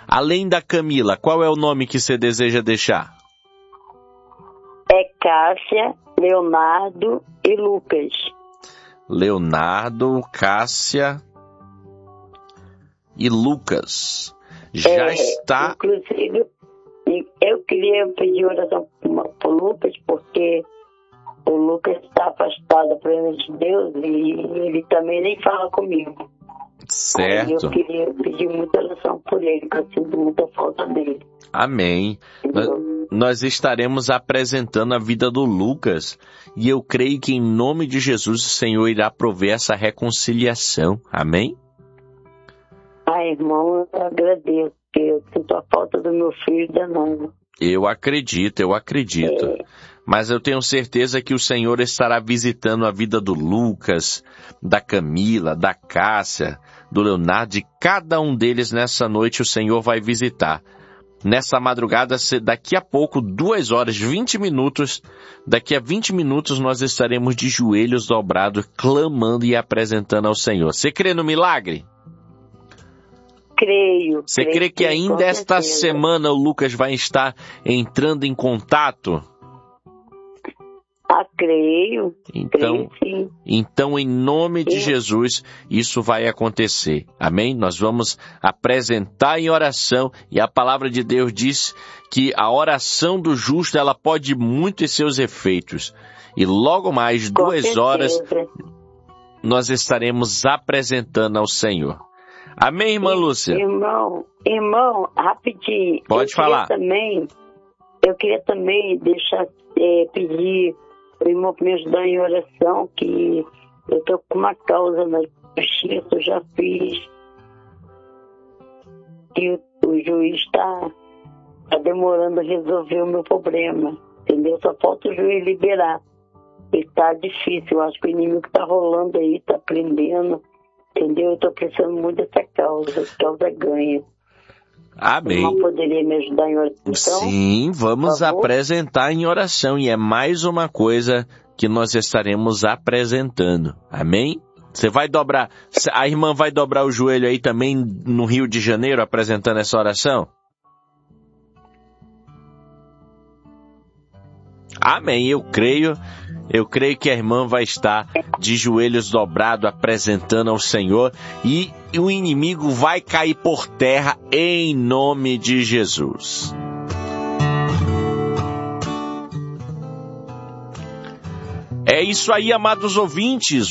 Além da Camila, qual é o nome que você deseja deixar? É Cássia, Leonardo e Lucas. Leonardo, Cássia e Lucas. Já está... Inclusive, eu queria pedir oração para o Lucas, porque o Lucas está afastado da presença de Deus e ele também nem fala comigo. Certo. Aí eu queria pedir muita oração por ele, porque eu sinto muita falta dele. Amém. Nós estaremos apresentando a vida do Lucas e eu creio que em nome de Jesus o Senhor irá prover essa reconciliação. Amém? Irmão, eu agradeço, porque eu sinto a falta do meu filho de novo. Eu acredito. Mas eu tenho certeza que o Senhor estará visitando a vida do Lucas, da Camila, da Cássia, do Leonardo, de cada um deles nessa noite o Senhor vai visitar. Nessa madrugada, daqui a pouco, 2 horas, 20 minutos, daqui a 20 minutos nós estaremos de joelhos dobrados, clamando e apresentando ao Senhor. Você crê no milagre? Creio. Você crê que ainda esta semana o Lucas vai estar entrando em contato? Creio. Creio, sim. Então, em nome de Jesus, isso vai acontecer. Amém? Nós vamos apresentar em oração e a palavra de Deus diz que a oração do justo, ela pode muito em seus efeitos. E logo mais, 2 horas, nós estaremos apresentando ao Senhor. Amém, irmã Lúcia? Irmão, rapidinho. Pode falar. Eu queria também pedir o irmão para me ajudar em oração, que eu estou com uma causa na justiça, eu já fiz. E o juiz está demorando a resolver o meu problema, entendeu? Só falta o juiz liberar. E está difícil, eu acho que o inimigo está rolando aí, está prendendo. Entendeu? Eu estou precisando muito dessa causa. Essa causa ganha. Amém. Não poderia me ajudar em oração? Sim, vamos apresentar em oração. E é mais uma coisa que nós estaremos apresentando. Amém? Você vai dobrar... A irmã vai dobrar o joelho aí também no Rio de Janeiro apresentando essa oração? Amém, eu creio que a irmã vai estar de joelhos dobrados apresentando ao Senhor e o inimigo vai cair por terra em nome de Jesus. É isso aí, amados ouvintes,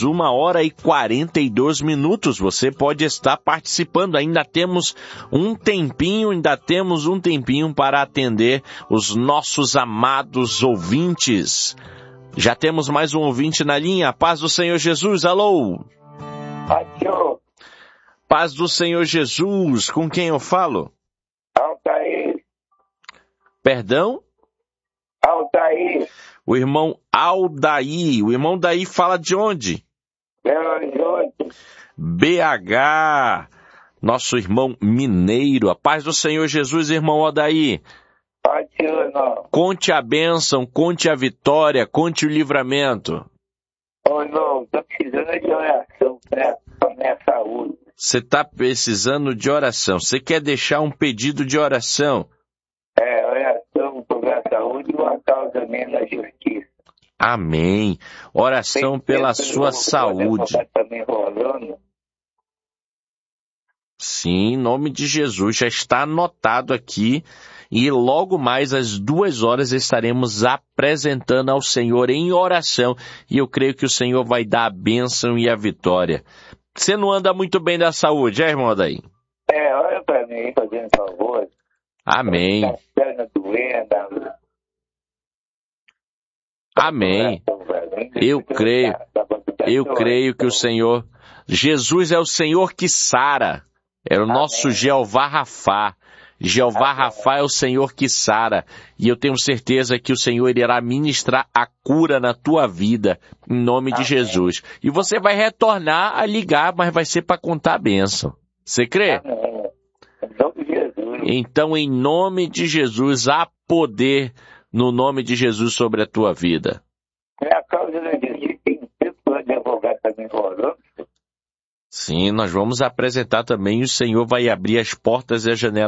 1h42. Você pode estar participando, ainda temos um tempinho para atender os nossos amados ouvintes. Já temos mais um ouvinte na linha. Paz do Senhor Jesus, alô? Paz do Senhor Jesus, com quem eu falo? Altair. Perdão? Altair. O irmão Aldair. O irmão Daí fala de onde? Belo Horizonte. BH. Nosso irmão mineiro. A paz do Senhor Jesus, irmão Aldair. Conte a bênção, conte a vitória, conte o livramento. Não, estou precisando de oração para minha saúde. Você está precisando de oração. Você quer deixar um pedido de oração? Oração por minha saúde e uma causa minha na justiça. Amém. Oração pela sua saúde. Sim, em nome de Jesus. Já está anotado aqui. E logo mais às 2 horas estaremos apresentando ao Senhor em oração. E eu creio que o Senhor vai dar a bênção e a vitória. Você não anda muito bem da saúde, irmão Daí? Olha para mim, fazendo favor. Amém. Amém. Eu creio que o Senhor... Jesus é o Senhor que sara. É o nosso Jeová Rafá. Jeová Rafá é o Senhor que sara, e eu tenho certeza que o Senhor irá ministrar a cura na tua vida, em nome de Jesus. E você vai retornar a ligar, mas vai ser para contar a bênção. Você crê? Então, em nome de Jesus, há poder no nome de Jesus sobre a tua vida. A causa da justiça tem tempo de advogado também rolando. Sim, nós vamos apresentar também, e o Senhor vai abrir as portas e as janelas